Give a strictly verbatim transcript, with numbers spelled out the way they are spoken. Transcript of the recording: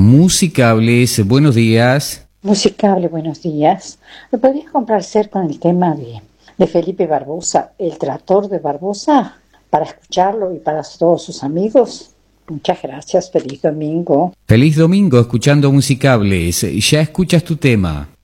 Musicables, buenos días. Musicable, buenos días. ¿Me podrías complacer con el tema de, de Felipe Barbosa, El Trator de Barbosa, para escucharlo y para todos sus amigos? Muchas gracias, feliz domingo. Feliz domingo escuchando Musicables. Ya escuchas tu tema.